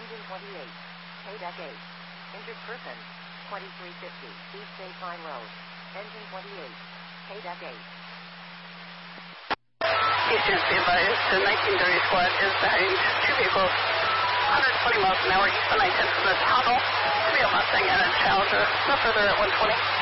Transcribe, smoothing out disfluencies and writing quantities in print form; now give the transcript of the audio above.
Engine 28. Payback 8. Injured person. 2350 East State Line Road. Engine 28. Payback 8. Eastern advised, the 1930 squad is behind two vehicles, 120 miles an hour east of 910 from the tunnel, to be a Mustang and a Challenger, no further at 120.